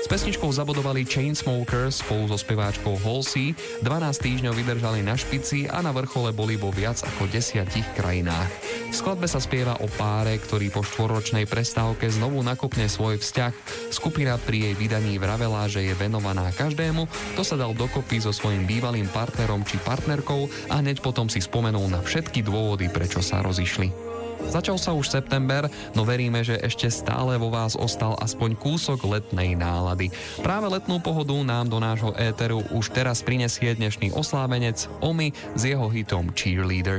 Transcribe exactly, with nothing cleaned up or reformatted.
S pesničkou zabodovali Chainsmokers spolu so speváčkou Halsey, dvanásť týždňov vydržali na špici a na vrchole boli vo viac ako desiatich krajinách. V skladbe sa spieva o páre, ktorý po štvorročnej prestávke znovu nakopne svoj vzťah. Skupina pri jej vydaní vravela, že je venovaná každému, kto sa dal dokopy so svojím bývalým partnerom či partnerkou a hneď potom si spomenul na všetky dôvody, prečo sa rozišli. Začal sa už september, no veríme, že ešte stále vo vás ostal aspoň kúsok letnej nálady. Práve letnú pohodu nám do nášho éteru už teraz prinesie dnešný oslávenec Omi s jeho hitom Cheerleader.